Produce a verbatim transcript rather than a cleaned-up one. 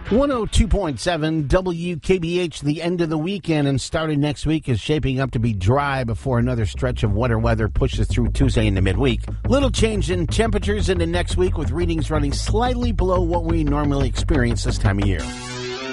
one oh two point seven W K B H, the end of the weekend and starting next week is shaping up to be dry before another stretch of winter weather pushes through Tuesday into midweek. Little change in temperatures into next week with readings running slightly below what we normally experience this time of year.